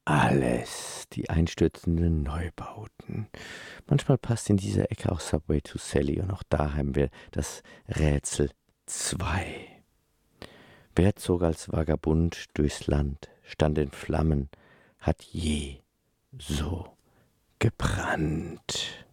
alles, die einstürzenden Neubauten. Manchmal passt in dieser Ecke auch Subway to Sally und auch da haben wir das Rätsel 2. Wer zog als Vagabund durchs Land, stand in Flammen, hat je so gebrannt?